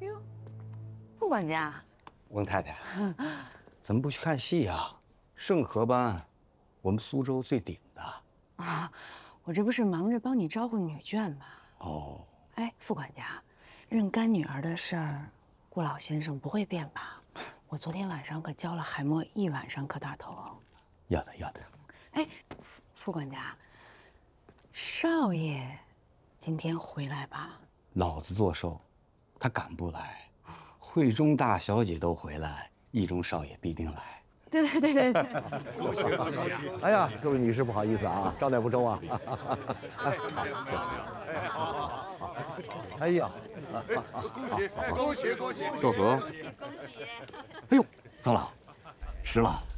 哟，副管家， 翁太太，怎么不去看戏呀？盛和班，我们苏州最顶的。 啊，我这不是忙着帮你招呼女眷吗？ 哦， 哎，副管家，认干女儿的事儿，顾老先生不会变吧？我昨天晚上可教了海默一晚上磕大头哦。 要的要的。 哎，副管家，少爷今天回来吧？ 老子做寿，他赶不来。会中大小姐都回来，义中少爷必定来。 对。 恭喜恭喜！哎呀，各位女士，不好意思啊，招待不周啊。哎呀， 恭喜恭喜！ 若何？ 恭喜！ 哎呦，曾老，石老。